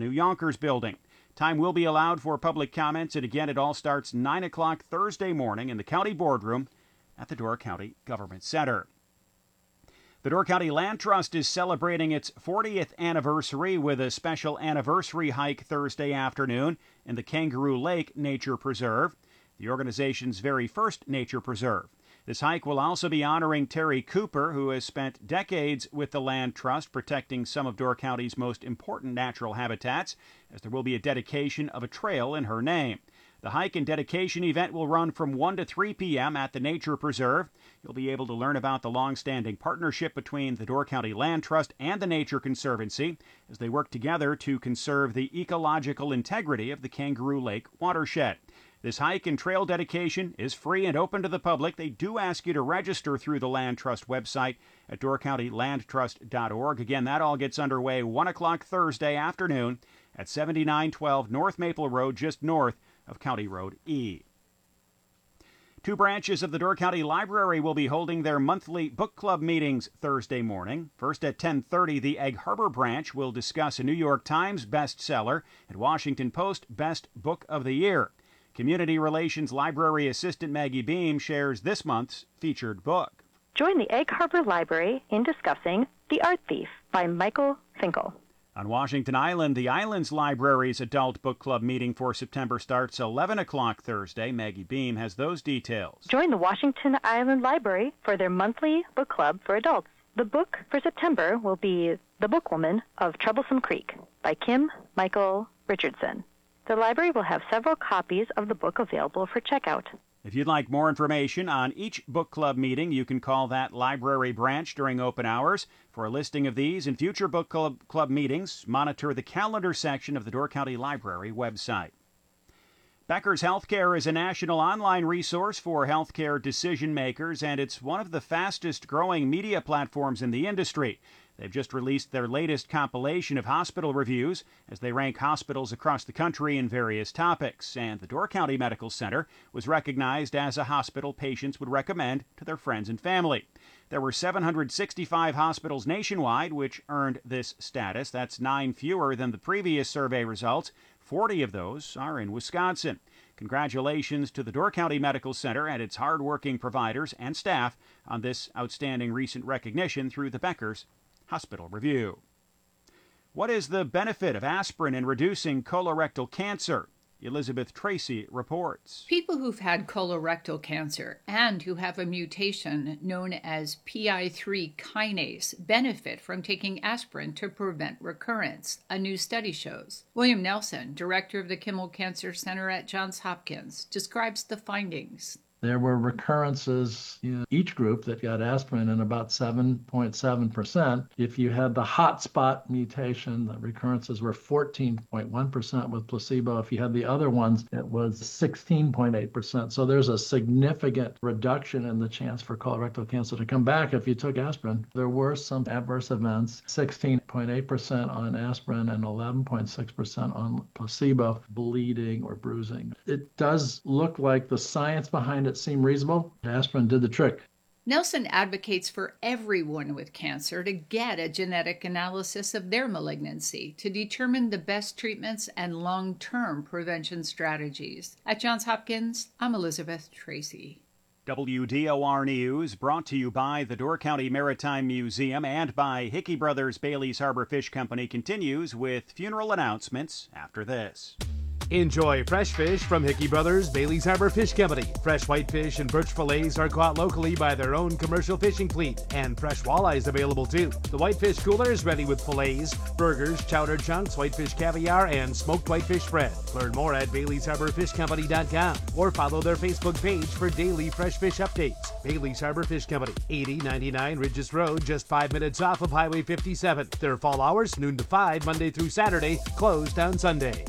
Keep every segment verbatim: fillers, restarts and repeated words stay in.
new Yonkers building. Time will be allowed for public comments, and again, it all starts nine o'clock Thursday morning in the county boardroom at the Door County Government Center. The Door County Land Trust is celebrating its fortieth anniversary with a special anniversary hike Thursday afternoon in the Kangaroo Lake Nature Preserve, the organization's very first nature preserve. This hike will also be honoring Terry Cooper, who has spent decades with the Land Trust protecting some of Door County's most important natural habitats, as there will be a dedication of a trail in her name. The hike and dedication event will run from one to three p.m. at the Nature Preserve. You'll be able to learn about the long-standing partnership between the Door County Land Trust and the Nature Conservancy as they work together to conserve the ecological integrity of the Kangaroo Lake watershed. This hike and trail dedication is free and open to the public. They do ask you to register through the Land Trust website at door county land trust dot org. Again, that all gets underway one o'clock Thursday afternoon at seventy-nine twelve North Maple Road, just north of County Road E. Two branches of the Door County Library will be holding their monthly book club meetings Thursday morning. First at ten thirty, the Egg Harbor branch will discuss a New York Times bestseller and Washington Post Best Book of the Year. Community Relations Library Assistant Maggie Beam shares this month's featured book. Join the Egg Harbor Library in discussing The Art Thief by Michael Finkel. On Washington Island, the Islands Library's Adult Book Club meeting for September starts eleven o'clock Thursday. Maggie Beam has those details. Join the Washington Island Library for their monthly book club for adults. The book for September will be The Bookwoman of Troublesome Creek by Kim Michael Richardson. The library will have several copies of the book available for checkout. If you'd like more information on each book club meeting, you can call that library branch during open hours. For a listing of these and future book club, club meetings, monitor the calendar section of the Door County Library website. Becker's Healthcare is a national online resource for healthcare decision makers, and it's one of the fastest growing media platforms in the industry. They've just released their latest compilation of hospital reviews as they rank hospitals across the country in various topics, and the Door County Medical Center was recognized as a hospital patients would recommend to their friends and family. There were seven hundred sixty-five hospitals nationwide which earned this status. That's nine fewer than the previous survey results. forty of those are in Wisconsin. Congratulations to the Door County Medical Center and its hard-working providers and staff on this outstanding recent recognition through the Becker's Hospital Review. What is the benefit of aspirin in reducing colorectal cancer? Elizabeth Tracy reports. People who've had colorectal cancer and who have a mutation known as P I three kinase benefit from taking aspirin to prevent recurrence, a new study shows. William Nelson, director of the Kimmel Cancer Center at Johns Hopkins, describes the findings. There were recurrences in each group that got aspirin in about seven point seven percent. If you had the hotspot mutation, the recurrences were fourteen point one percent with placebo. If you had the other ones, it was sixteen point eight percent. So there's a significant reduction in the chance for colorectal cancer to come back if you took aspirin. There were some adverse events, sixteen point eight percent on aspirin and eleven point six percent on placebo, bleeding or bruising. It does look like the science behind it seemed reasonable. Aspirin did the trick. Nelson advocates for everyone with cancer to get a genetic analysis of their malignancy to determine the best treatments and long-term prevention strategies. At Johns Hopkins, I'm Elizabeth Tracy. W D O R News brought to you by the Door County Maritime Museum and by Hickey Brothers Bailey's Harbor Fish Company continues with funeral announcements after this. Enjoy fresh fish from Hickey Brothers Bailey's Harbor Fish Company. Fresh whitefish and birch fillets are caught locally by their own commercial fishing fleet, and fresh walleyes available too. The whitefish cooler is ready with fillets, burgers, chowder chunks, whitefish caviar, and smoked whitefish spread. Learn more at baileys harbor fish company dot com or follow their Facebook page for daily fresh fish updates. Bailey's Harbor Fish Company, eighty ninety-nine Ridges Road, just five minutes off of Highway fifty-seven. Their fall hours, noon to five, Monday through Saturday, closed on Sunday.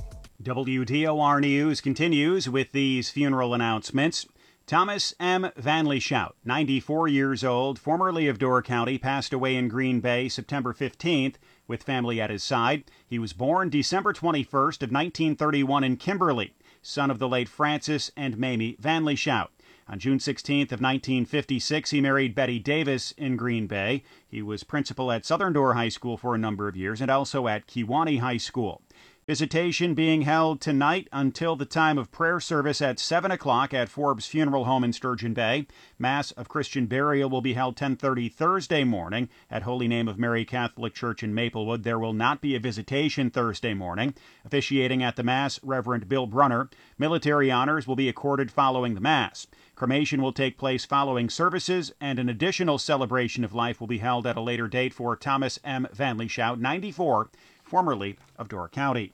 W D O R News continues with these funeral announcements. Thomas M. Van Lieshout, ninety-four years old, formerly of Door County, passed away in Green Bay September fifteenth with family at his side. He was born December twenty-first of nineteen thirty-one in Kimberly, son of the late Francis and Mamie Van Lieshout. On June sixteenth of nineteen fifty-six, he married Betty Davis in Green Bay. He was principal at Southern Door High School for a number of years and also at Kewanee High School. Visitation being held tonight until the time of prayer service at seven o'clock at Forbes Funeral Home in Sturgeon Bay. Mass of Christian burial will be held ten thirty Thursday morning at Holy Name of Mary Catholic Church in Maplewood. There will not be a visitation Thursday morning. Officiating at the Mass, Reverend Bill Brunner. Military honors will be accorded following the Mass. Cremation will take place following services, and an additional celebration of life will be held at a later date for Thomas M. Van Lieshout, ninety-four, formerly of Door County.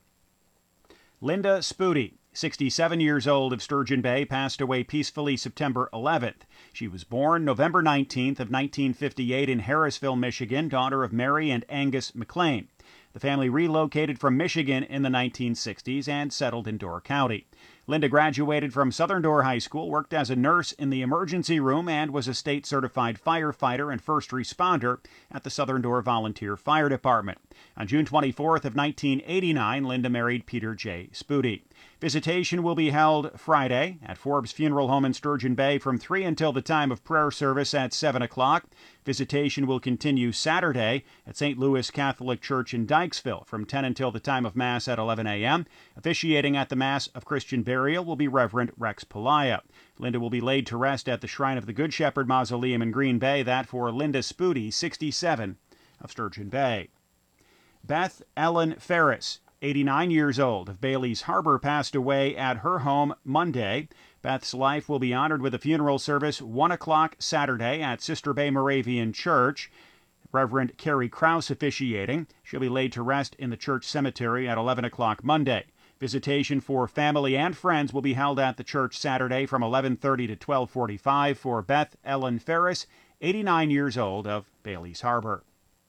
Linda Spooty, sixty-seven years old, of Sturgeon Bay, passed away peacefully September eleventh. She was born November nineteenth of nineteen fifty-eight in Harrisville, Michigan, daughter of Mary and Angus McLean. The family relocated from Michigan in the nineteen sixties and settled in Door County. Linda graduated from Southern Door High School, worked as a nurse in the emergency room, and was a state-certified firefighter and first responder at the Southern Door Volunteer Fire Department. On June twenty-fourth of nineteen eighty-nine, Linda married Peter J. Spooty. Visitation will be held Friday at Forbes Funeral Home in Sturgeon Bay from three until the time of prayer service at seven o'clock. Visitation will continue Saturday at Saint Louis Catholic Church in Dykesville from ten until the time of Mass at eleven a.m. Officiating at the Mass of Christian burial will be Reverend Rex Pelaya. Linda will be laid to rest at the Shrine of the Good Shepherd Mausoleum in Green Bay. That for Linda Spooty, sixty-seven, of Sturgeon Bay. Beth Ellen Ferris, eighty-nine years old, of Bailey's Harbor, passed away at her home Monday. Beth's life will be honored with a funeral service one o'clock Saturday at Sister Bay Moravian Church. Reverend Carrie Krause officiating. She'll be laid to rest in the church cemetery at eleven o'clock Monday. Visitation for family and friends will be held at the church Saturday from eleven thirty to twelve forty-five for Beth Ellen Ferris, eighty-nine years old, of Bailey's Harbor.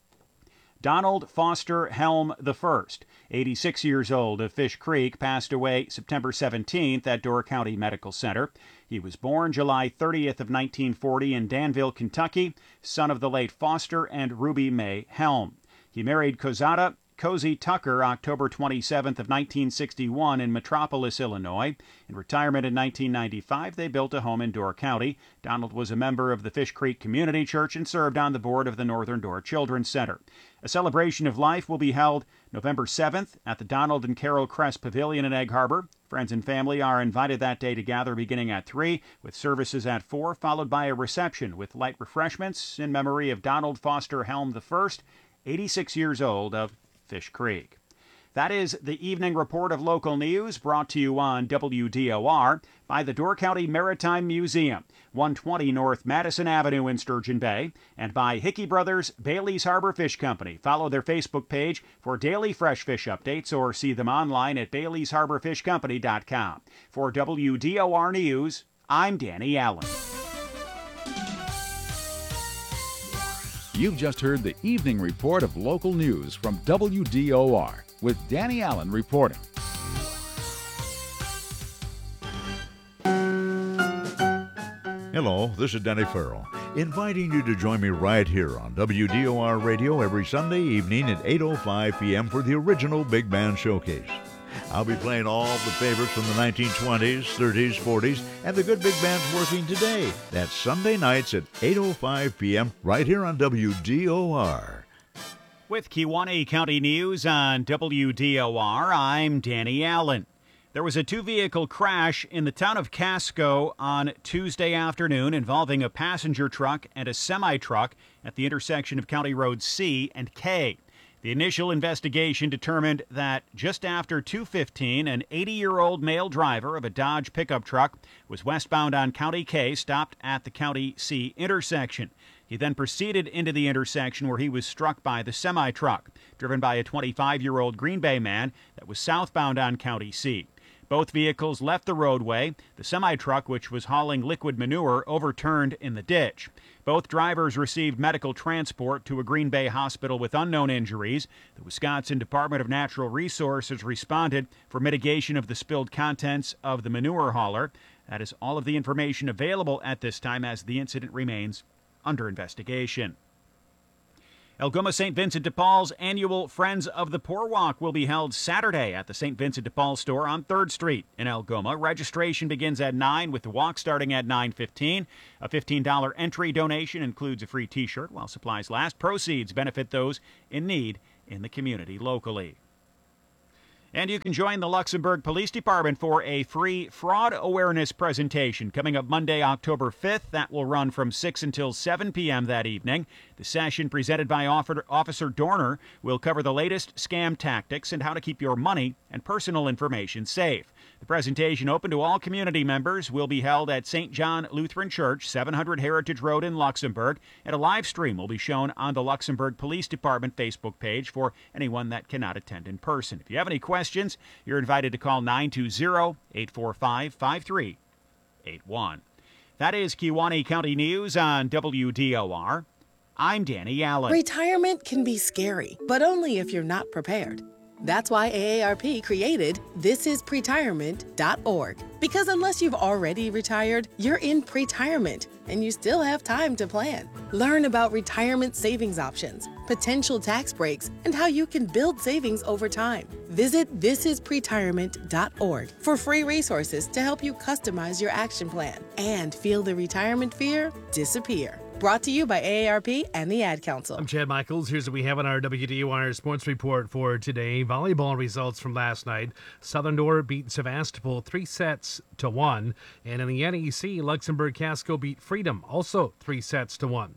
Donald Foster Helm the First, eighty-six years old, of Fish Creek, passed away September seventeenth at Door County Medical Center. He was born July thirtieth of nineteen forty in Danville, Kentucky, son of the late Foster and Ruby May Helm. He married Cozada Cozy Tucker October twenty-seventh of nineteen sixty-one in Metropolis, Illinois. In retirement in nineteen ninety-five, they built a home in Door County. Donald was a member of the Fish Creek Community Church and served on the board of the Northern Door Children's Center. A celebration of life will be held November seventh at the Donald and Carol Kress Pavilion in Egg Harbor. Friends and family are invited that day to gather beginning at three, with services at four, followed by a reception with light refreshments in memory of Donald Foster Helm the First, eighty-six years old, of Fish Creek. That is the evening report of local news brought to you on W D O R by the Door County Maritime Museum, one twenty North Madison Avenue in Sturgeon Bay, and by Hickey Brothers Bailey's Harbor Fish Company. Follow their Facebook page for daily fresh fish updates or see them online at baileys harbor fish company dot com. For W D O R News, I'm Danny Allen. You've just heard the evening report of local news from W D O R with Danny Allen reporting. Hello, this is Denny Farrell, inviting you to join me right here on W D O R Radio every Sunday evening at eight oh five p.m. for the original Big Band Showcase. I'll be playing all the favorites from the nineteen twenties, thirties, forties, and the good big bands working today. That's Sunday nights at eight oh five p.m. right here on W D O R. With Kewaunee County News on W D O R, I'm Danny Allen. There was a two-vehicle crash in the town of Casco on Tuesday afternoon involving a passenger truck and a semi-truck at the intersection of County Road C and K. The initial investigation determined that just after two fifteen, an eighty-year-old male driver of a Dodge pickup truck was westbound on County K, stopped at the County C intersection. He then proceeded into the intersection where he was struck by the semi-truck, driven by a twenty-five-year-old Green Bay man that was southbound on County C. Both vehicles left the roadway. The semi-truck, which was hauling liquid manure, overturned in the ditch. Both drivers received medical transport to a Green Bay hospital with unknown injuries. The Wisconsin Department of Natural Resources responded for mitigation of the spilled contents of the manure hauler. That is all of the information available at this time, as the incident remains under investigation. Algoma Saint Vincent de Paul's annual Friends of the Poor Walk will be held Saturday at the Saint Vincent de Paul store on third Street in Algoma. Registration begins at nine, with the walk starting at nine fifteen. A fifteen dollars entry donation includes a free T-shirt while supplies last. Proceeds benefit those in need in the community locally. And you can join the Luxembourg Police Department for a free fraud awareness presentation coming up Monday, October fifth. That will run from six until seven p.m. that evening. The session, presented by Officer Dorner, will cover the latest scam tactics and how to keep your money and personal information safe. The presentation, open to all community members, will be held at Saint John Lutheran Church, seven hundred Heritage Road in Luxembourg, and a live stream will be shown on the Luxembourg Police Department Facebook page for anyone that cannot attend in person. If you have any questions, you're invited to call nine two zero, eight four five, five three eight one. That is Kewaunee County News on W D O R. I'm Danny Allen. Retirement can be scary, but only if you're not prepared. That's why A A R P created this is pretirement dot org. Because unless you've already retired, you're in pretirement, and you still have time to plan. Learn about retirement savings options, potential tax breaks, and how you can build savings over time. Visit this is pretirement dot org for free resources to help you customize your action plan and feel the retirement fear disappear. Brought to you by A A R P and the Ad Council. I'm Chad Michaels. Here's what we have on our W D O R Sports Report for today. Volleyball results from last night. Southern Door beat Sevastopol three sets to one. And in the N E C, Luxembourg Casco beat Freedom, also three sets to one.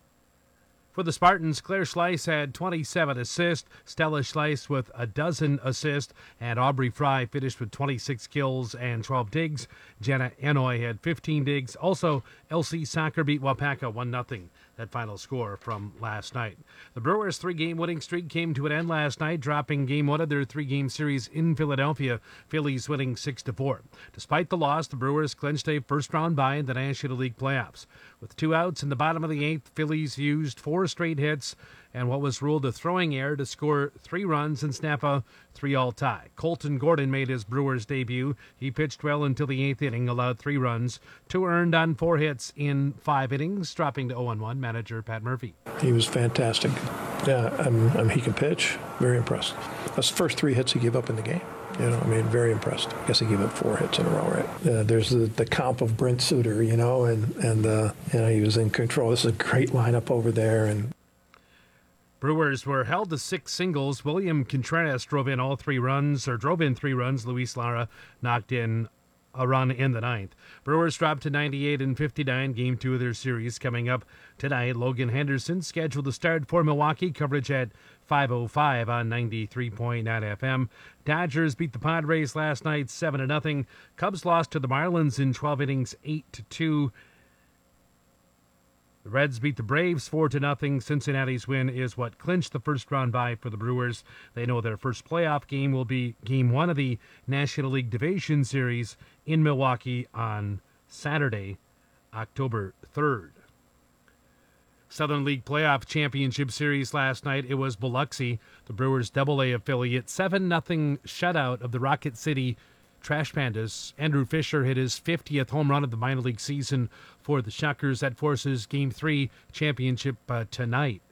For the Spartans, Claire Schleiss had twenty-seven assists, Stella Schleiss with a dozen assists, and Aubrey Fry finished with twenty-six kills and twelve digs. Jenna Enoy had fifteen digs. Also, L C Soccer beat Wapaka one nothing. That final score from last night. The Brewers' three-game winning streak came to an end last night, dropping game one of their three-game series in Philadelphia. Phillies winning six to four. Despite the loss, the Brewers clinched a first-round bye in the National League playoffs. With two outs in the bottom of the eighth, Phillies used four straight hits and what was ruled a throwing error to score three runs and snap a three-all tie. Colton Gordon made his Brewers debut. He pitched well until the eighth inning, allowed three runs, two earned on four hits in five innings, dropping to oh and one. Manager Pat Murphy. He was fantastic. Yeah, I'm, I'm, he can pitch. Very impressed. That's the first three hits he gave up in the game. You know, I mean, very impressed. I guess he gave up four hits in a row, right? Uh, there's the, the comp of Brent Suter, you know, and, and uh, you know, he was in control. This is a great lineup over there. And Brewers were held to six singles. William Contreras drove in all three runs, or drove in three runs. Luis Lara knocked in a run in the ninth. Brewers dropped to ninety-eight and fifty-nine, game two of their series coming up tonight. Logan Henderson scheduled to start for Milwaukee. Coverage at five oh five on ninety-three point nine F M. Dodgers beat the Padres last night seven to nothing. Cubs lost to the Marlins in twelve innings, eight to two. The Reds beat the Braves four to nothing. Cincinnati's win is what clinched the first round bye for the Brewers. They know their first playoff game will be game one of the National League Division Series in Milwaukee on Saturday, October third. Southern League Playoff Championship Series last night. It was Biloxi, the Brewers' double A affiliate, seven nothing shutout of the Rocket City Trash Pandas. Andrew Fisher hit his fiftieth home run of the minor league season for the Shockers. That forces Game three championship uh, tonight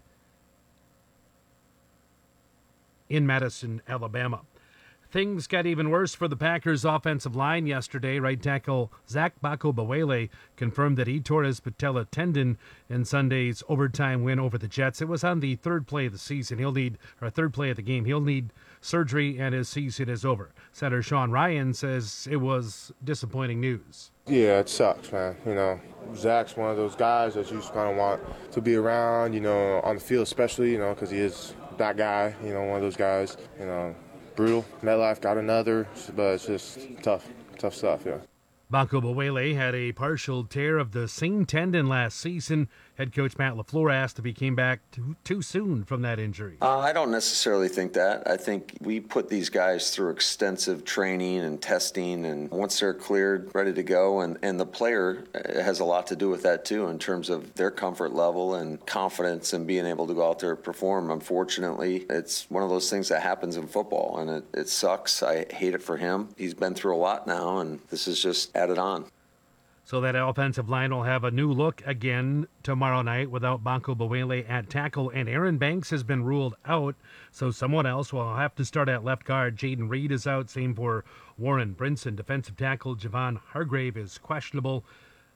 in Madison, Alabama. Things got even worse for the Packers' offensive line yesterday. Right tackle Zach Bako-Bawele confirmed that he tore his patella tendon in Sunday's overtime win over the Jets. It was on the third play of the season. He'll need, or third play of the game. He'll need surgery and his season is over. Center Sean Ryan says it was disappointing news. Yeah, it sucks, man. You know, Zach's one of those guys that you just kind of want to be around, you know, on the field especially, you know, because he is that guy, you know, one of those guys, you know. Brutal. MetLife got another, but it's just tough, tough stuff, yeah. Bako-Bawele had a partial tear of the same tendon last season. Head coach Matt LaFleur asked if he came back too, too soon from that injury. Uh, I don't necessarily think that. I think we put these guys through extensive training and testing, and once they're cleared, ready to go, and, and the player has a lot to do with that too in terms of their comfort level and confidence and being able to go out there and perform. Unfortunately, it's one of those things that happens in football, and it, it sucks. I hate it for him. He's been through a lot now, and this is just added on. So that offensive line will have a new look again tomorrow night without Bako-Bawele at tackle, and Aaron Banks has been ruled out, so someone else will have to start at left guard. Jaden Reed is out, same for Warren Brinson. Defensive tackle Javon Hargrave is questionable.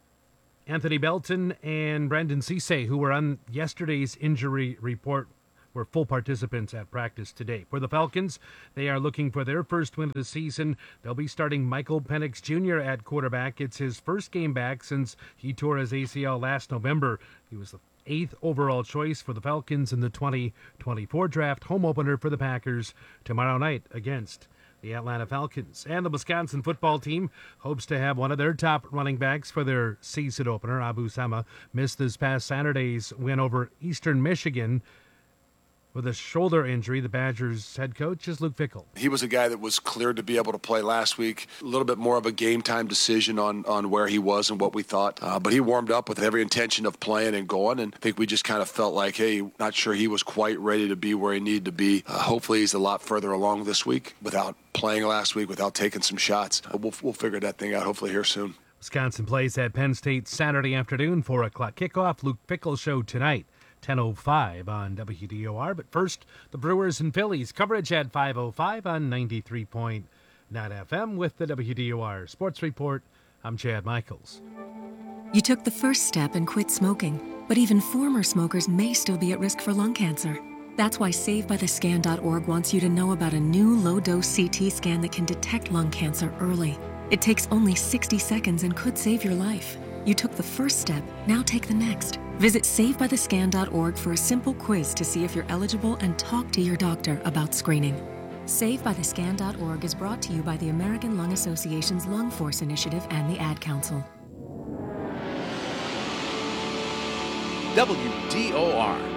Anthony Belton and Brandon Cisse, who were on yesterday's injury report were full participants at practice today. For the Falcons, they are looking for their first win of the season. They'll be starting Michael Penix Junior at quarterback. It's his first game back since he tore his A C L last November. He was the eighth overall choice for the Falcons in the twenty twenty-four draft. Home opener for the Packers tomorrow night against the Atlanta Falcons. And the Wisconsin football team hopes to have one of their top running backs for their season opener. Abu Sama missed this past Saturday's win over Eastern Michigan with a shoulder injury. The Badgers head coach is Luke Fickell. He was a guy that was cleared to be able to play last week. A little bit more of a game time decision on, on where he was and what we thought. Uh, but he warmed up with every intention of playing and going. And I think we just kind of felt like, hey, not sure he was quite ready to be where he needed to be. Uh, hopefully he's a lot further along this week without playing last week, without taking some shots. Uh, we'll, we'll figure that thing out hopefully here soon. Wisconsin plays at Penn State Saturday afternoon, four o'clock kickoff. Luke Fickell show tonight. ten oh five on W D O R. But first, the Brewers and Phillies coverage at five oh five on ninety-three point nine F M with the W D O R Sports Report. I'm Chad Michaels. You took the first step and quit smoking, but even former smokers may still be at risk for lung cancer. That's why save by the scan dot org wants you to know about a new low-dose C T scan that can detect lung cancer early. It takes only sixty seconds and could save your life. You took the first step, now take the next. Visit save by the scan dot org for a simple quiz to see if you're eligible and talk to your doctor about screening. save by the scan dot org is brought to you by the American Lung Association's Lung Force Initiative and the Ad Council. W D O R